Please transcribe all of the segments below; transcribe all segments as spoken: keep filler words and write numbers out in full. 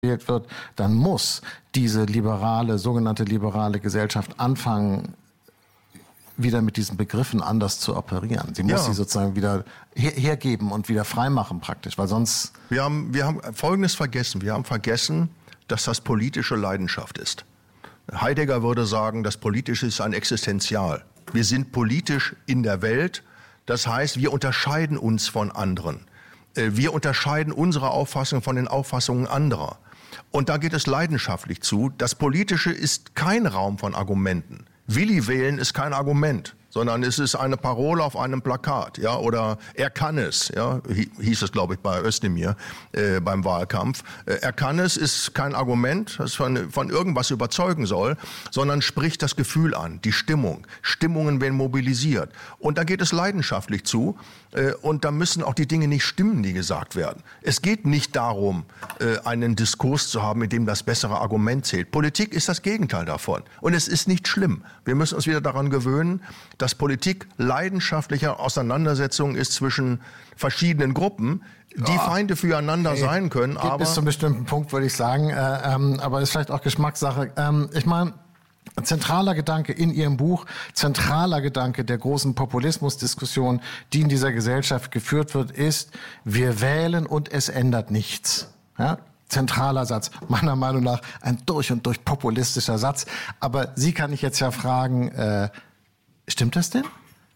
gewählt wird, dann muss diese liberale, sogenannte liberale Gesellschaft anfangen, wieder mit diesen Begriffen anders zu operieren. Sie muss ja. sie sozusagen wieder her- hergeben und wieder freimachen praktisch, weil sonst... Wir haben, wir haben Folgendes vergessen. Wir haben vergessen, dass das politische Leidenschaft ist. Heidegger würde sagen, das Politische ist ein Existenzial. Wir sind politisch in der Welt. Das heißt, wir unterscheiden uns von anderen. Wir unterscheiden unsere Auffassung von den Auffassungen anderer. Und da geht es leidenschaftlich zu. Das Politische ist kein Raum von Argumenten. Willi wählen ist kein Argument, sondern es ist eine Parole auf einem Plakat, ja, oder er kann es, ja, hieß es, glaube ich, bei Özdemir äh, beim Wahlkampf. Äh, er kann es ist kein Argument, das von, von irgendwas überzeugen soll, sondern spricht das Gefühl an, die Stimmung. Stimmungen werden mobilisiert. Und da geht es leidenschaftlich zu. Äh, und da müssen auch die Dinge nicht stimmen, die gesagt werden. Es geht nicht darum, äh, einen Diskurs zu haben, mit dem das bessere Argument zählt. Politik ist das Gegenteil davon. Und es ist nicht schlimm. Wir müssen uns wieder daran gewöhnen, dass Politik leidenschaftliche Auseinandersetzung ist zwischen verschiedenen Gruppen, die ja. Feinde füreinander okay. sein können. Geht aber bis zu einem bestimmten Punkt, würde ich sagen. Äh, ähm, aber ist vielleicht auch Geschmackssache. Ähm, ich meine, zentraler Gedanke in Ihrem Buch, zentraler Gedanke der großen Populismusdiskussion, die in dieser Gesellschaft geführt wird, ist, wir wählen und es ändert nichts. Ja? Zentraler Satz, meiner Meinung nach ein durch und durch populistischer Satz. Aber Sie kann ich jetzt ja fragen, äh, stimmt das denn?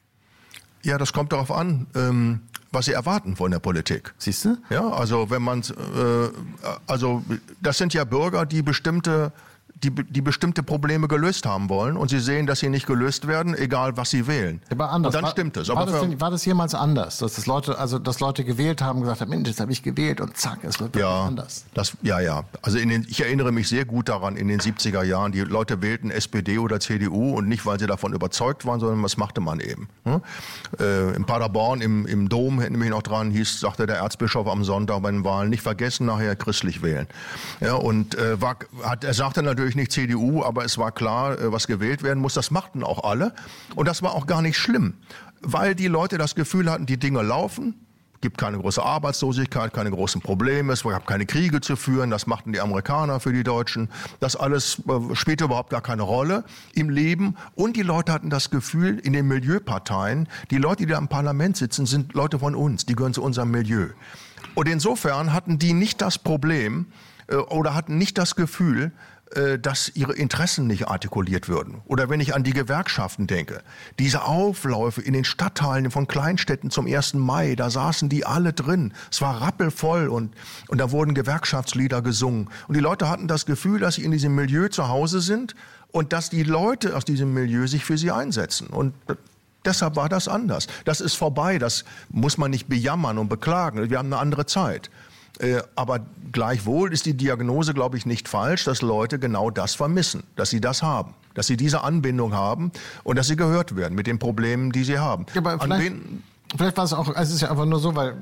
Ja, das kommt darauf an, ähm, was Sie erwarten von der Politik. Siehst du? Ja, also wenn man, äh, also das sind ja Bürger, die bestimmte Die, die bestimmte Probleme gelöst haben wollen und sie sehen, dass sie nicht gelöst werden, egal was sie wählen. Aber anders. Und dann war, stimmt es. War, Aber das denn, war das jemals anders, dass das Leute, also dass Leute gewählt haben, gesagt haben, Mensch, jetzt habe ich gewählt und zack, es wird ja, anders. Das, ja, ja. Also in den, ich erinnere mich sehr gut daran, in den siebziger Jahren, die Leute wählten S P D oder C D U und nicht, weil sie davon überzeugt waren, sondern was machte man eben. Hm? Äh, in Paderborn, im, im Dom, hätten mich noch dran, hieß, sagte der Erzbischof am Sonntag bei den Wahlen, nicht vergessen, nachher christlich wählen. Ja, und äh, war, hat, er sagte natürlich nicht C D U, aber es war klar, was gewählt werden muss. Das machten auch alle. Und das war auch gar nicht schlimm, weil die Leute das Gefühl hatten, die Dinge laufen. Es gibt keine große Arbeitslosigkeit, keine großen Probleme. Es gab keine Kriege zu führen. Das machten die Amerikaner für die Deutschen. Das alles spielte überhaupt gar keine Rolle im Leben. Und die Leute hatten das Gefühl, in den Milieuparteien, die Leute, die da im Parlament sitzen, sind Leute von uns. Die gehören zu unserem Milieu. Und insofern hatten die nicht das Problem oder hatten nicht das Gefühl, dass ihre Interessen nicht artikuliert würden. Oder wenn ich an die Gewerkschaften denke, diese Aufläufe in den Stadtteilen von Kleinstädten zum ersten Mai, da saßen die alle drin. Es war rappelvoll und, und da wurden Gewerkschaftslieder gesungen. Und die Leute hatten das Gefühl, dass sie in diesem Milieu zu Hause sind und dass die Leute aus diesem Milieu sich für sie einsetzen. Und deshalb war das anders. Das ist vorbei, das muss man nicht bejammern und beklagen. Wir haben eine andere Zeit. Äh, aber gleichwohl ist die Diagnose, glaube ich, nicht falsch, dass Leute genau das vermissen, dass sie das haben, dass sie diese Anbindung haben und dass sie gehört werden mit den Problemen, die sie haben. Ja, aber vielleicht, vielleicht war es auch, also es ist ja einfach nur so, weil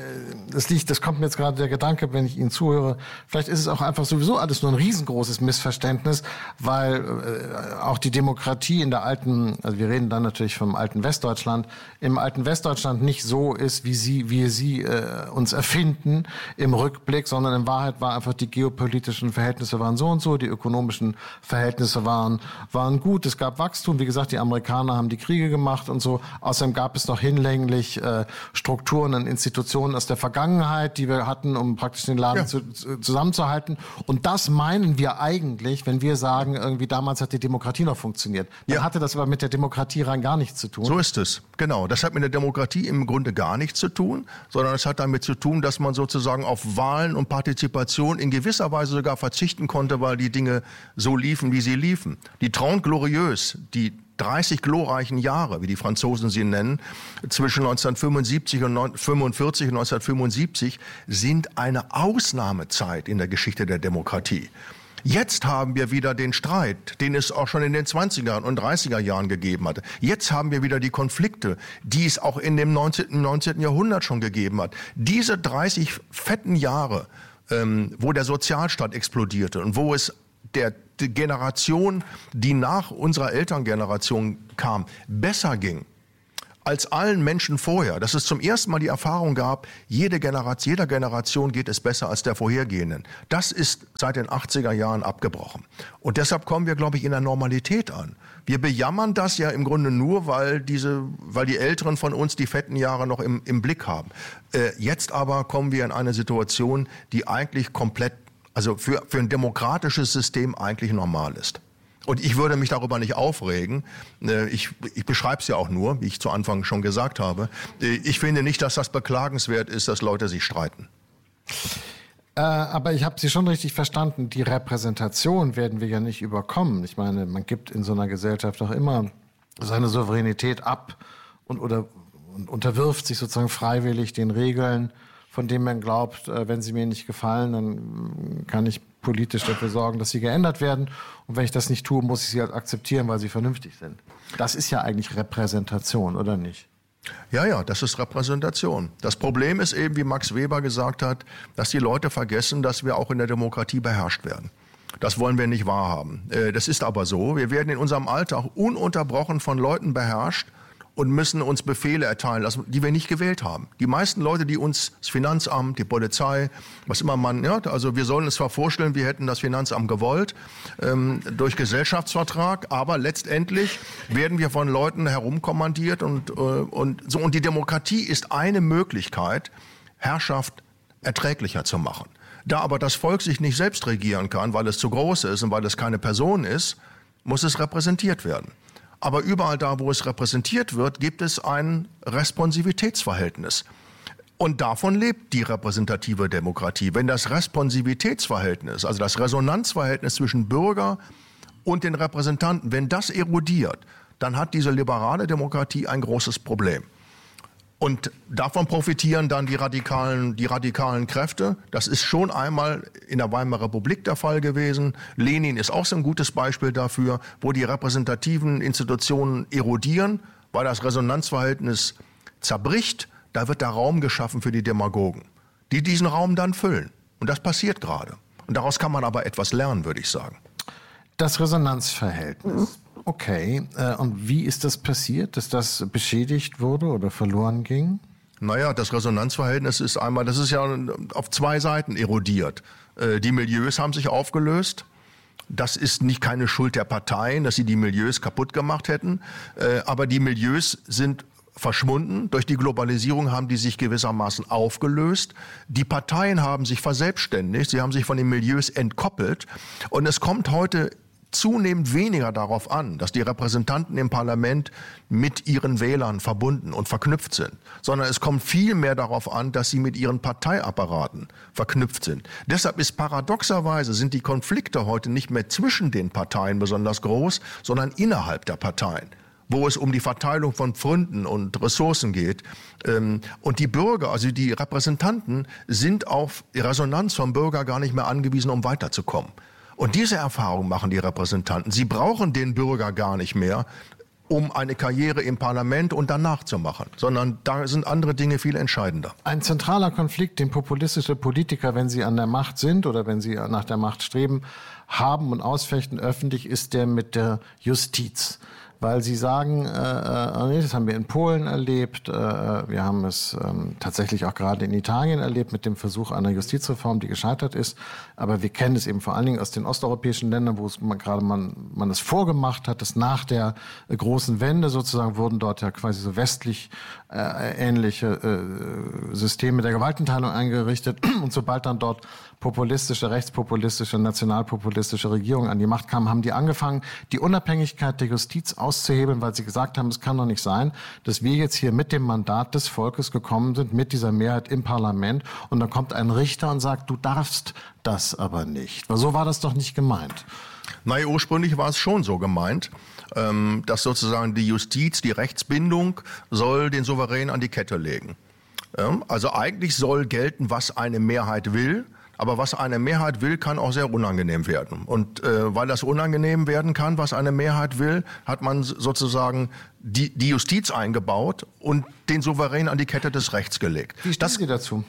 das liegt, das kommt mir jetzt gerade der Gedanke, wenn ich Ihnen zuhöre, vielleicht ist es auch einfach sowieso alles nur ein riesengroßes Missverständnis, weil äh, auch die Demokratie in der alten, also wir reden dann natürlich vom alten Westdeutschland, im alten Westdeutschland nicht so ist, wie sie, wie sie äh, uns erfinden im Rückblick, sondern in Wahrheit war einfach die geopolitischen Verhältnisse waren so und so, die ökonomischen Verhältnisse waren, waren gut, es gab Wachstum, wie gesagt, die Amerikaner haben die Kriege gemacht und so, außerdem gab es noch hinlänglich äh, Strukturen und Institutionen aus der Vergangenheit, die wir hatten, um praktisch den Laden ja. zu, zusammenzuhalten. Und das meinen wir eigentlich, wenn wir sagen, irgendwie damals hat die Demokratie noch funktioniert. Dann ja. hatte das aber mit der Demokratie rein gar nichts zu tun. So ist es, genau. Das hat mit der Demokratie im Grunde gar nichts zu tun, sondern es hat damit zu tun, dass man sozusagen auf Wahlen und Partizipation in gewisser Weise sogar verzichten konnte, weil die Dinge so liefen, wie sie liefen. Die Trente Glorieuses, die dreißig glorreichen Jahre, wie die Franzosen sie nennen, zwischen neunzehnhundertfünfundsiebzig und neunzehnhundertfünfundvierzig und neunzehnhundertfünfundsiebzig sind eine Ausnahmezeit in der Geschichte der Demokratie. Jetzt haben wir wieder den Streit, den es auch schon in den zwanziger und dreißiger Jahren gegeben hatte. Jetzt haben wir wieder die Konflikte, die es auch in dem neunzehnten. neunzehnten Jahrhundert schon gegeben hat. Diese dreißig fetten Jahre, ähm, wo der Sozialstaat explodierte und wo es der die Generation, die nach unserer Elterngeneration kam, besser ging als allen Menschen vorher, dass es zum ersten Mal die Erfahrung gab, jede Generation, jeder Generation geht es besser als der vorhergehenden. Das ist seit den achtziger Jahren abgebrochen. Und deshalb kommen wir, glaube ich, in der Normalität an. Wir bejammern das ja im Grunde nur, weil diese, weil die Älteren von uns die fetten Jahre noch im, im Blick haben. Äh, jetzt aber kommen wir in eine Situation, die eigentlich komplett, also für, für ein demokratisches System eigentlich normal ist. Und ich würde mich darüber nicht aufregen. Ich, ich beschreibe es ja auch nur, wie ich zu Anfang schon gesagt habe. Ich finde nicht, dass das beklagenswert ist, dass Leute sich streiten. Äh, aber ich habe Sie schon richtig verstanden. Die Repräsentation werden wir ja nicht überkommen. Ich meine, man gibt in so einer Gesellschaft auch immer seine Souveränität ab und, oder, und unterwirft sich sozusagen freiwillig den Regeln, von denen man glaubt, wenn sie mir nicht gefallen, dann kann ich politisch dafür sorgen, dass sie geändert werden. Und wenn ich das nicht tue, muss ich sie halt akzeptieren, weil sie vernünftig sind. Das ist ja eigentlich Repräsentation, oder nicht? Ja, ja, das ist Repräsentation. Das Problem ist eben, wie Max Weber gesagt hat, dass die Leute vergessen, dass wir auch in der Demokratie beherrscht werden. Das wollen wir nicht wahrhaben. Das ist aber so. Wir werden in unserem Alltag ununterbrochen von Leuten beherrscht und müssen uns Befehle erteilen lassen, die wir nicht gewählt haben. Die meisten Leute, die uns, das Finanzamt, die Polizei, was immer man, ja, also wir sollen uns zwar vorstellen, wir hätten das Finanzamt gewollt, ähm, durch Gesellschaftsvertrag, aber letztendlich werden wir von Leuten herumkommandiert und, äh, und so. Und die Demokratie ist eine Möglichkeit, Herrschaft erträglicher zu machen. Da aber das Volk sich nicht selbst regieren kann, weil es zu groß ist und weil es keine Person ist, muss es repräsentiert werden. Aber überall da, wo es repräsentiert wird, gibt es ein Responsivitätsverhältnis. Und davon lebt die repräsentative Demokratie. Wenn das Responsivitätsverhältnis, also das Resonanzverhältnis zwischen Bürger und den Repräsentanten, wenn das erodiert, dann hat diese liberale Demokratie ein großes Problem. Und davon profitieren dann die radikalen, die radikalen Kräfte. Das ist schon einmal in der Weimarer Republik der Fall gewesen. Lenin ist auch so ein gutes Beispiel dafür, wo die repräsentativen Institutionen erodieren, weil das Resonanzverhältnis zerbricht. Da wird der Raum geschaffen für die Demagogen, die diesen Raum dann füllen. Und das passiert gerade. Und daraus kann man aber etwas lernen, würde ich sagen. Das Resonanzverhältnis. Okay, äh, und wie ist das passiert, dass das beschädigt wurde oder verloren ging? Naja, das Resonanzverhältnis ist einmal, das ist ja auf zwei Seiten erodiert. Äh, die Milieus haben sich aufgelöst. Das ist nicht keine Schuld der Parteien, dass sie die Milieus kaputt gemacht hätten. Äh, aber die Milieus sind verschwunden. Durch die Globalisierung haben die sich gewissermaßen aufgelöst. Die Parteien haben sich verselbstständigt. Sie haben sich von den Milieus entkoppelt. Und es kommt heute zunehmend weniger darauf an, dass die Repräsentanten im Parlament mit ihren Wählern verbunden und verknüpft sind, sondern es kommt viel mehr darauf an, dass sie mit ihren Parteiapparaten verknüpft sind. Deshalb ist paradoxerweise sind die Konflikte heute nicht mehr zwischen den Parteien besonders groß, sondern innerhalb der Parteien, wo es um die Verteilung von Pfründen und Ressourcen geht. Und die Bürger, also die Repräsentanten, sind auf die Resonanz vom Bürger gar nicht mehr angewiesen, um weiterzukommen. Und diese Erfahrung machen die Repräsentanten. Sie brauchen den Bürger gar nicht mehr, um eine Karriere im Parlament und danach zu machen, sondern da sind andere Dinge viel entscheidender. Ein zentraler Konflikt, den populistische Politiker, wenn sie an der Macht sind oder wenn sie nach der Macht streben, haben und ausfechten öffentlich, ist der mit der Justiz. Weil sie sagen, äh, äh, das haben wir in Polen erlebt, äh, wir haben es ähm, tatsächlich auch gerade in Italien erlebt mit dem Versuch einer Justizreform, die gescheitert ist. Aber wir kennen es eben vor allen Dingen aus den osteuropäischen Ländern, wo es man, gerade man, man es vorgemacht hat, dass nach der äh, großen Wende sozusagen wurden dort ja quasi so westlich äh, ähnliche äh, Systeme der Gewaltenteilung eingerichtet. Und sobald dann dort populistische, rechtspopulistische, nationalpopulistische Regierungen an die Macht kamen, haben die angefangen, die Unabhängigkeit der Justiz auszuhebeln, weil sie gesagt haben, es kann doch nicht sein, dass wir jetzt hier mit dem Mandat des Volkes gekommen sind, mit dieser Mehrheit im Parlament, und dann kommt ein Richter und sagt, du darfst das aber nicht. Weil so war das doch nicht gemeint. Nein, ursprünglich war es schon so gemeint, dass sozusagen die Justiz, die Rechtsbindung soll den Souverän an die Kette legen. Also eigentlich soll gelten, was eine Mehrheit will. Aber was eine Mehrheit will, kann auch sehr unangenehm werden. Und äh, weil das unangenehm werden kann, was eine Mehrheit will, hat man sozusagen die, die Justiz eingebaut und den Souverän an die Kette des Rechts gelegt. Wie stehen Sie dazu?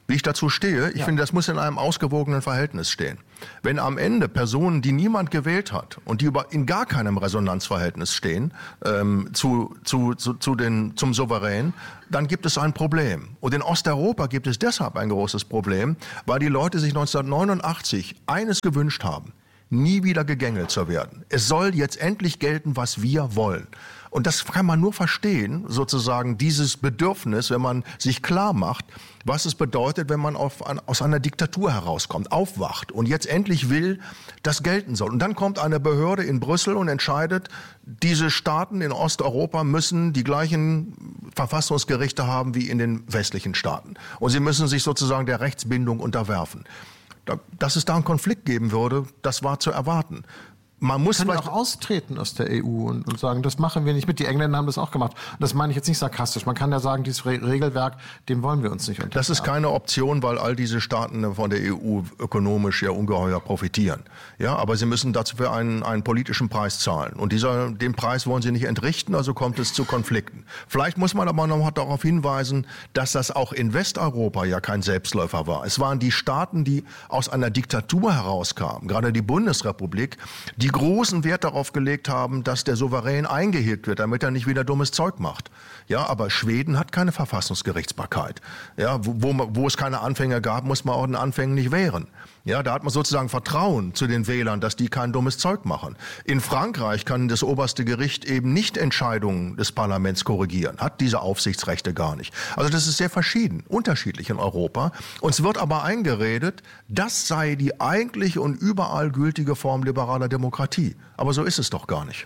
wie ich dazu stehe. Ich ja. finde, das muss in einem ausgewogenen Verhältnis stehen. Wenn am Ende Personen, die niemand gewählt hat und die über, in gar keinem Resonanzverhältnis stehen ähm, zu, zu, zu, zu den, zum Souverän, dann gibt es ein Problem. Und in Osteuropa gibt es deshalb ein großes Problem, weil die Leute sich neunzehnhundertneunundachtzig eines gewünscht haben: nie wieder gegängelt zu werden. Es soll jetzt endlich gelten, was wir wollen. Und das kann man nur verstehen, sozusagen dieses Bedürfnis, wenn man sich klar macht, was es bedeutet, wenn man auf, an, aus einer Diktatur herauskommt, aufwacht und jetzt endlich will, dass gelten soll. Und dann kommt eine Behörde in Brüssel und entscheidet, diese Staaten in Osteuropa müssen die gleichen Verfassungsgerichte haben wie in den westlichen Staaten. Und sie müssen sich sozusagen der Rechtsbindung unterwerfen. Dass es da einen Konflikt geben würde, das war zu erwarten. Man muss kann auch austreten aus der E U und, und sagen, das machen wir nicht mit. Die Engländer haben das auch gemacht. Und das meine ich jetzt nicht sarkastisch. Man kann ja sagen, dieses Re- Regelwerk, dem wollen wir uns nicht unterwerfen. Das ist keine Option, weil all diese Staaten von der E U ökonomisch ja ungeheuer profitieren. Ja, aber sie müssen dazu einen, einen politischen Preis zahlen. Und dieser, den Preis wollen sie nicht entrichten, also kommt es zu Konflikten. Vielleicht muss man aber noch darauf hinweisen, dass das auch in Westeuropa ja kein Selbstläufer war. Es waren die Staaten, die aus einer Diktatur herauskamen, gerade die Bundesrepublik, die großen Wert darauf gelegt haben, dass der Souverän eingehegt wird, damit er nicht wieder dummes Zeug macht. Ja, aber Schweden hat keine Verfassungsgerichtsbarkeit. Ja, wo, wo, wo es keine Anfänge gab, muss man auch den Anfängen nicht wehren. Ja, da hat man sozusagen Vertrauen zu den Wählern, dass die kein dummes Zeug machen. In Frankreich kann das oberste Gericht eben nicht Entscheidungen des Parlaments korrigieren, hat diese Aufsichtsrechte gar nicht. Also das ist sehr verschieden, unterschiedlich in Europa. Uns wird aber eingeredet, das sei die eigentliche und überall gültige Form liberaler Demokratie. Aber so ist es doch gar nicht.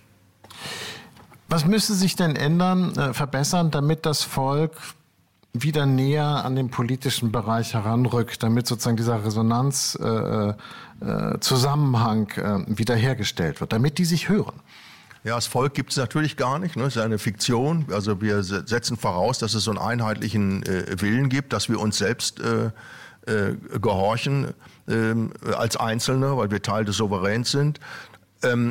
Was müsste sich denn ändern, äh, verbessern, damit das Volk wieder näher an den politischen Bereich heranrückt, damit sozusagen dieser Resonanzzusammenhang äh, äh, äh, wiederhergestellt wird, damit die sich hören? Ja, das Volk gibt es natürlich gar nicht. Ne? Das ist eine Fiktion. Also wir setzen voraus, dass es so einen einheitlichen äh, Willen gibt, dass wir uns selbst äh, äh, gehorchen äh, als Einzelne, weil wir Teil des Souveräns sind. Ähm,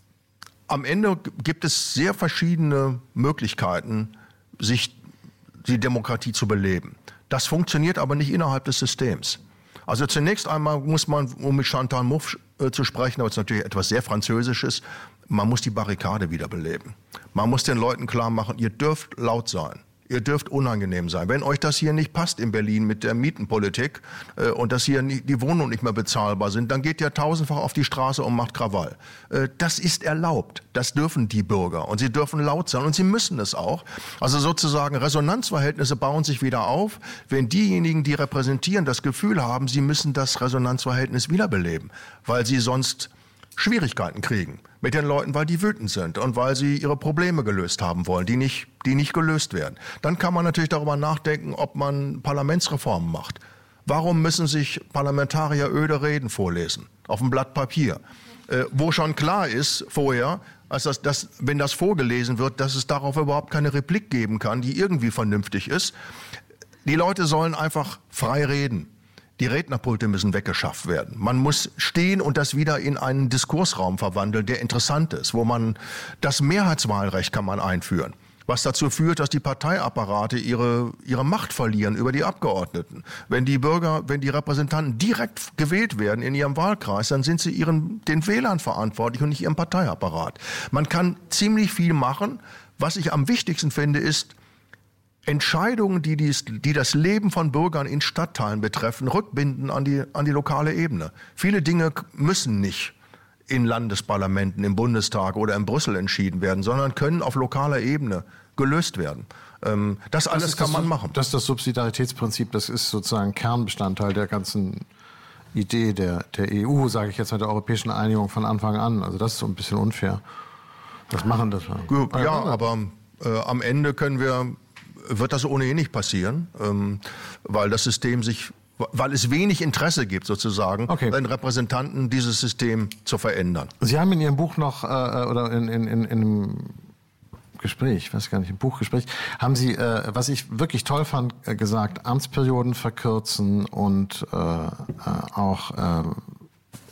am Ende gibt es sehr verschiedene Möglichkeiten, sich die Demokratie zu beleben. Das funktioniert aber nicht innerhalb des Systems. Also zunächst einmal muss man, um mit Chantal Mouffe äh, zu sprechen, aber es ist natürlich etwas sehr Französisches, man muss die Barrikade wiederbeleben. Man muss den Leuten klar machen, ihr dürft laut sein. Ihr dürft unangenehm sein. Wenn euch das hier nicht passt in Berlin mit der Mietenpolitik äh, und dass hier nie, die Wohnungen nicht mehr bezahlbar sind, dann geht ihr tausendfach auf die Straße und macht Krawall. Äh, das ist erlaubt. Das dürfen die Bürger. Und sie dürfen laut sein. Und sie müssen es auch. Also sozusagen Resonanzverhältnisse bauen sich wieder auf, wenn diejenigen, die repräsentieren, das Gefühl haben, sie müssen das Resonanzverhältnis wiederbeleben, weil sie sonst Schwierigkeiten kriegen mit den Leuten, weil die wütend sind und weil sie ihre Probleme gelöst haben wollen, die nicht, die nicht gelöst werden. Dann kann man natürlich darüber nachdenken, ob man Parlamentsreformen macht. Warum müssen sich Parlamentarier öde Reden vorlesen auf einem Blatt Papier, äh, wo schon klar ist vorher, als das, dass, wenn das vorgelesen wird, dass es darauf überhaupt keine Replik geben kann, die irgendwie vernünftig ist. Die Leute sollen einfach frei reden. Die Rednerpulte müssen weggeschafft werden. Man muss stehen und das wieder in einen Diskursraum verwandeln, der interessant ist, wo man das Mehrheitswahlrecht kann man einführen, was dazu führt, dass die Parteiapparate ihre, ihre Macht verlieren über die Abgeordneten. Wenn die Bürger, wenn die Repräsentanten direkt gewählt werden in ihrem Wahlkreis, dann sind sie ihren, den Wählern verantwortlich und nicht ihrem Parteiapparat. Man kann ziemlich viel machen. Was ich am wichtigsten finde, ist, Entscheidungen, die, dies, die das Leben von Bürgern in Stadtteilen betreffen, rückbinden an die, an die lokale Ebene. Viele Dinge müssen nicht in Landesparlamenten, im Bundestag oder in Brüssel entschieden werden, sondern können auf lokaler Ebene gelöst werden. Ähm, das, das alles kann das, man machen. Das ist das Subsidiaritätsprinzip, das ist sozusagen Kernbestandteil der ganzen Idee der, der E U, sage ich jetzt mit der europäischen Einigung von Anfang an. Also das ist so ein bisschen unfair. Was machen das? Ja, ja aber äh, am Ende können wir wird das ohnehin nicht passieren, ähm, weil das System sich, weil es wenig Interesse gibt sozusagen, okay, den Repräsentanten dieses System zu verändern. Sie haben in Ihrem Buch noch, äh, oder in, in, in, in einem Gespräch, ich weiß gar nicht, im Buchgespräch, haben Sie, äh, was ich wirklich toll fand, äh, gesagt, Amtsperioden verkürzen und äh, äh, auch äh,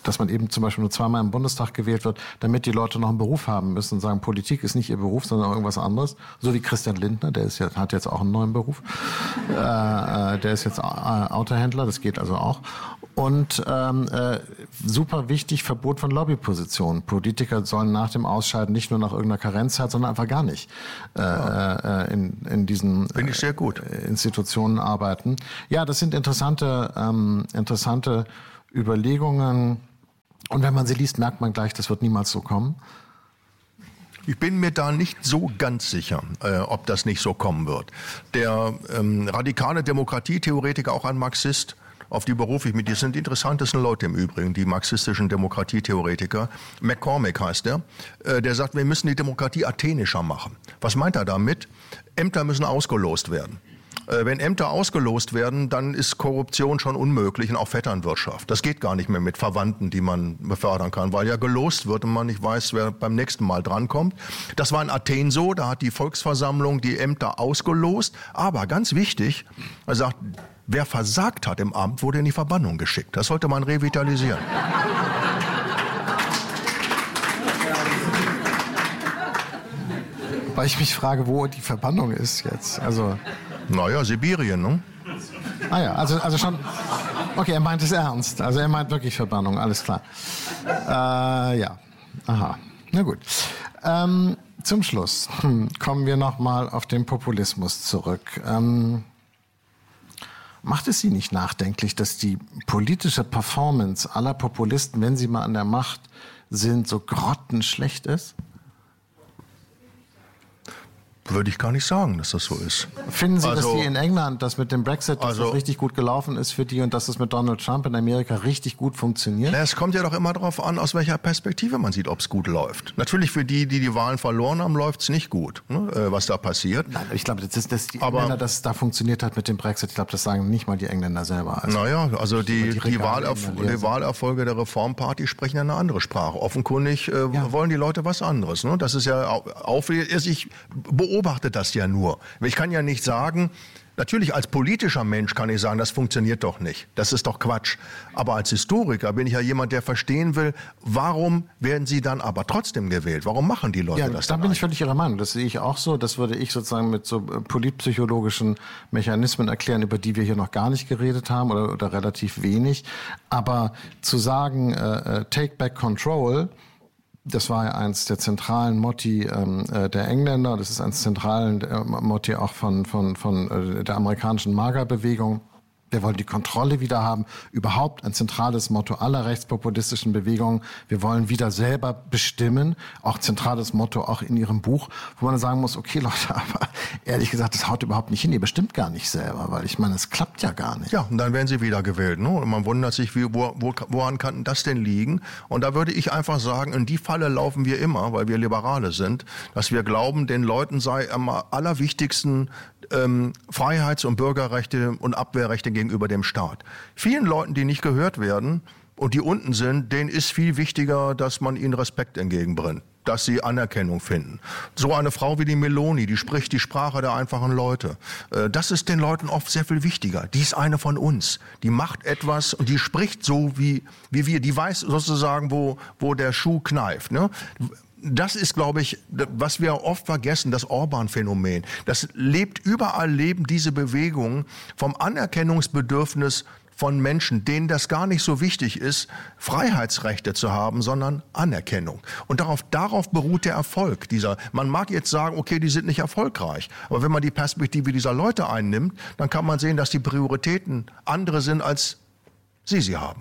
dass man eben zum Beispiel nur zweimal im Bundestag gewählt wird, damit die Leute noch einen Beruf haben müssen und sagen, Politik ist nicht ihr Beruf, sondern irgendwas anderes. So wie Christian Lindner, der ist jetzt, hat jetzt auch einen neuen Beruf. Äh, der ist jetzt Autohändler, das geht also auch. Und ähm, äh, super wichtig, Verbot von Lobbypositionen. Politiker sollen nach dem Ausscheiden nicht nur nach irgendeiner Karenzzeit, sondern einfach gar nicht äh, äh, in, in diesen Finde ich sehr gut. Äh, Institutionen arbeiten. Ja, das sind interessante, ähm, interessante Überlegungen. Und wenn man sie liest, merkt man gleich, das wird niemals so kommen. Ich bin mir da nicht so ganz sicher, äh, ob das nicht so kommen wird. Der ähm, radikale Demokratietheoretiker, auch ein Marxist, auf die berufe ich mich. Die sind die interessantesten Leute im Übrigen, die marxistischen Demokratietheoretiker. McCormick heißt der. Äh, der sagt, wir müssen die Demokratie athenischer machen. Was meint er damit? Ämter müssen ausgelost werden. Äh, wenn Ämter ausgelost werden, dann ist Korruption schon unmöglich und auch Vetternwirtschaft. Das geht gar nicht mehr mit Verwandten, die man befördern kann, weil ja gelost wird und man nicht weiß, wer beim nächsten Mal drankommt. Das war in Athen so, da hat die Volksversammlung die Ämter ausgelost. Aber ganz wichtig, er sagt, wer versagt hat im Amt, wurde in die Verbannung geschickt. Das sollte man revitalisieren. Weil ich mich frage, wo die Verbannung ist jetzt. Also naja, Sibirien, ne? Ah ja, also, also schon... Okay, er meint es ernst. Also er meint wirklich Verbannung, alles klar. Äh, ja, aha. Na gut. Ähm, zum Schluss hm, kommen wir nochmal auf den Populismus zurück. Ähm, Macht es Sie nicht nachdenklich, dass die politische Performance aller Populisten, wenn sie mal an der Macht sind, so grottenschlecht ist? Würde ich gar nicht sagen, dass das so ist. Finden Sie, also, dass die in England, das mit dem Brexit, dass also, das richtig gut gelaufen ist für die und dass das mit Donald Trump in Amerika richtig gut funktioniert? Na, es kommt ja doch immer darauf an, aus welcher Perspektive man sieht, ob es gut läuft. Natürlich für die, die die Wahlen verloren haben, läuft es nicht gut, ne, äh, was da passiert. Nein, ich glaube, das ist, dass die Aber, Engländer, dass es da funktioniert hat mit dem Brexit, ich glaube, das sagen nicht mal die Engländer selber. Also, naja, also die, die, die, Wahlerf die Wahlerfolge der Reformparty sprechen ja eine andere Sprache. Offenkundig äh, ja. wollen die Leute was anderes. Ne? Das ist ja auch, ich beobachte das ja nur. Nur. Ich kann ja nicht sagen, natürlich als politischer Mensch kann ich sagen, das funktioniert doch nicht. Das ist doch Quatsch. Aber als Historiker bin ich ja jemand, der verstehen will, warum werden sie dann aber trotzdem gewählt? Warum machen die Leute ja, das da dann? Da bin ich völlig Ihrer Meinung. Das sehe ich auch so. Das würde ich sozusagen mit so politpsychologischen Mechanismen erklären, über die wir hier noch gar nicht geredet haben oder, oder relativ wenig. Aber zu sagen, äh, take back control, das war ja eins der zentralen Motti ähm, der Engländer. Das ist eins der zentralen äh, Motti auch von, von, von äh, der amerikanischen MAGA-Bewegung. Wir wollen die Kontrolle wieder haben. Überhaupt ein zentrales Motto aller rechtspopulistischen Bewegungen. Wir wollen wieder selber bestimmen. Auch zentrales Motto auch in Ihrem Buch, wo man sagen muss, okay Leute, aber ehrlich gesagt, das haut überhaupt nicht hin. Ihr bestimmt gar nicht selber, weil ich meine, es klappt ja gar nicht. Ja, und dann werden sie wieder gewählt. Ne? Und man wundert sich, wie, wo, wo, woran kann das denn liegen? Und da würde ich einfach sagen, in die Falle laufen wir immer, weil wir Liberale sind, dass wir glauben, den Leuten sei am allerwichtigsten ähm, Freiheits- und Bürgerrechte und Abwehrrechte gegenüber dem Staat. Vielen Leuten, die nicht gehört werden und die unten sind, denen ist viel wichtiger, dass man ihnen Respekt entgegenbringt, dass sie Anerkennung finden. So eine Frau wie die Meloni, die spricht die Sprache der einfachen Leute. Das ist den Leuten oft sehr viel wichtiger. Die ist eine von uns. Die macht etwas und die spricht so wie, wie wir. Die weiß sozusagen, wo, wo der Schuh kneift, ne? Das ist, glaube ich, was wir oft vergessen, das Orban-Phänomen. Das lebt, überall leben diese Bewegungen vom Anerkennungsbedürfnis von Menschen, denen das gar nicht so wichtig ist, Freiheitsrechte zu haben, sondern Anerkennung. Und darauf, darauf beruht der Erfolg dieser. Man mag jetzt sagen, okay, die sind nicht erfolgreich. Aber wenn man die Perspektive dieser Leute einnimmt, dann kann man sehen, dass die Prioritäten andere sind, als sie sie haben.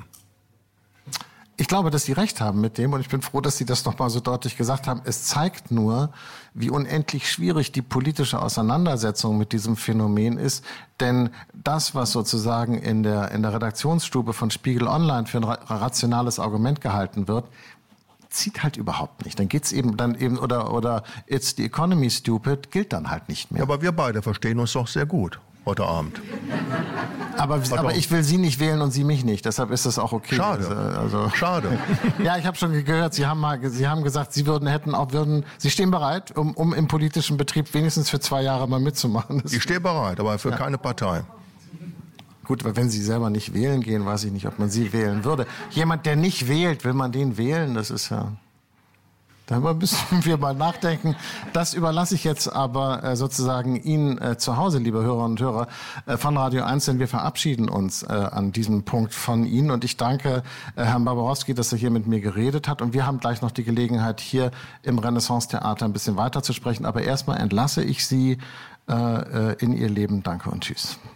Ich glaube, dass Sie recht haben mit dem und ich bin froh, dass Sie das noch mal so deutlich gesagt haben. Es zeigt nur, wie unendlich schwierig die politische Auseinandersetzung mit diesem Phänomen ist. Denn das, was sozusagen in der, in der Redaktionsstube von Spiegel Online für ein rationales Argument gehalten wird, zieht halt überhaupt nicht. Dann geht's eben dann eben oder oder it's the economy stupid gilt dann halt nicht mehr. Ja, aber wir beide verstehen uns doch sehr gut heute Abend. Aber, aber ich will Sie nicht wählen und Sie mich nicht. Deshalb ist das auch okay. Schade. Also, Schade. Ja, ich habe schon gehört, Sie haben mal, Sie haben gesagt, Sie würden hätten auch würden. Sie stehen bereit, um, um im politischen Betrieb wenigstens für zwei Jahre mal mitzumachen. Das ich stehe bereit, aber für ja. keine Partei. Gut, aber wenn Sie selber nicht wählen gehen, weiß ich nicht, ob man Sie wählen würde. Jemand, der nicht wählt, will man den wählen? Das ist ja... Darüber müssen wir mal nachdenken. Das überlasse ich jetzt aber äh, sozusagen Ihnen äh, zu Hause, liebe Hörerinnen und Hörer äh, von Radio eins, denn wir verabschieden uns äh, an diesem Punkt von Ihnen. Und ich danke äh, Herrn Barbarowski, dass er hier mit mir geredet hat. Und wir haben gleich noch die Gelegenheit, hier im Renaissance-Theater ein bisschen weiter zu sprechen. Aber erstmal entlasse ich Sie äh, in Ihr Leben. Danke und tschüss.